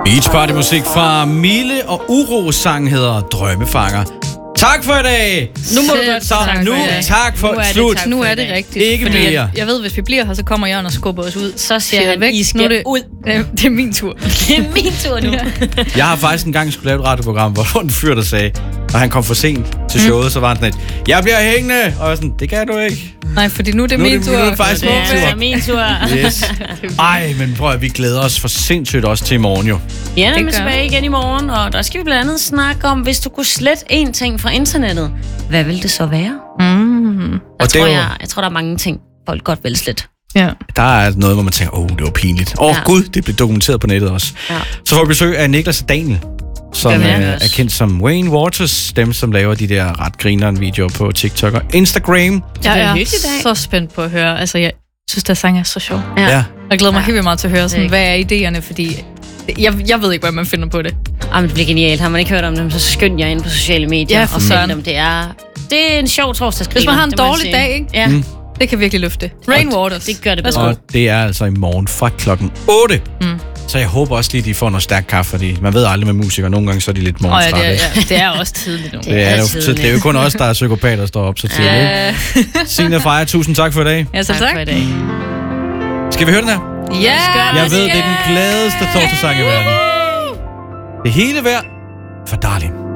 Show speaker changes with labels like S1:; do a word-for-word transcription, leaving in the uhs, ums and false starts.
S1: Beach Party musik fra Mille og Uro. Sang hedder Drømmefanger. Tak for i dag.
S2: Nu må du godt
S1: så nu tak for
S2: nu
S1: slut.
S2: Tak nu er det rigtigt.
S1: Ikke
S2: fordi
S1: mere.
S2: Jeg, jeg ved, hvis vi bliver her, så kommer Jørgen og skubber os ud.
S3: Så siger han,
S2: væk.
S3: I skal
S2: nu er det,
S3: ud.
S2: Det er min tur.
S3: Det er min tur nu.
S1: Jeg har faktisk engang skulle lave et radioprogram, hvor der var en fyr, der sagde, og han kom for sent til showet, mm. så var han sådan et, jeg bliver hængende. Og jeg var sådan, det kan du ikke.
S2: Nej, fordi nu er det
S1: nu
S2: min
S1: det,
S2: tur.
S1: Nu er det faktisk
S3: det
S1: min tur.
S3: er min tur.
S1: Yes. Ej, men prøv at vi glæder os for sindssygt også til i morgen jo.
S3: Ja, vi er tilbage igen i morgen, og der skal vi blandt andet snakke om, hvis du kunne slette én ting fra internettet, hvad vil det så være?
S2: Mm.
S3: Jeg,
S1: Og
S3: tror,
S1: det er jo-
S3: jeg, jeg tror, der er mange ting, folk godt vil slette.
S2: Ja.
S1: Der er noget, hvor man tænker, åh, oh, det var pinligt. Åh, oh,
S3: Ja.
S1: gud, det blev dokumenteret på nettet også.
S3: Ja.
S1: Så får vi besøg af Niklas og Daniel, som
S3: Gør vi
S1: øh,
S3: også.
S1: er kendt som Wayne Waters, dem som laver de der ret grineren videoer på TikTok og Instagram.
S2: Jeg
S3: bliver en
S2: er
S3: hyggelig dag.
S2: så spændt på at høre. Altså, jeg synes, der sang er så sjov.
S3: Ja.
S1: Ja.
S2: Jeg glæder mig
S3: Ja.
S2: helt vildt meget til at høre, sådan,
S3: Det
S2: hvad er idéerne, fordi jeg, jeg ved ikke, hvad man finder på det.
S3: Jamen, det bliver genialt. Har man ikke hørt om dem, så skynd jer ind på sociale medier
S2: Ja,
S3: og
S2: for
S3: find
S2: søren.
S3: dem. Det er, det er en sjov torsdagsgriner.
S2: Hvis man har en
S3: det må jeg
S2: dårlig
S3: sige.
S2: dag, ikke?
S3: Ja,
S1: Mm.
S2: Det kan virkelig løfte. Rainwaters.
S3: det gør det
S2: Værsgo.
S3: bedre.
S1: Og det er altså i morgen fra klokken otte.
S2: Mm.
S1: Så jeg håber også lige, at de får noget stærk kaffe, fordi man ved aldrig med musikere. Nogle gange så er de lidt
S2: Åh ja,
S1: morgentrætte.
S2: det er, ja, det er også tidligt nu.
S3: Det
S1: Det er,
S3: er
S1: jo,
S3: tidligt.
S1: det er jo kun os, der er psykopater, der står op så tidligt.
S2: Ja,
S1: Signe og Freja, tusind tak for i dag.
S2: ja så
S3: Tak
S2: tak.
S3: for i dag.
S1: Skal vi høre den her?
S2: Ja,
S1: Jeg ved, det er den gladeste torsdagssang i verden. Det hele værd for Darling.